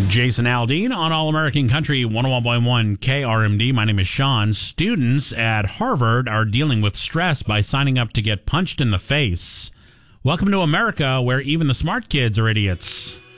Jason Aldean on All American Country 101.1 KRMD. My name is Sean. Students at Harvard are dealing with stress by signing up to get punched in the face. Welcome to America, where even the smart kids are idiots.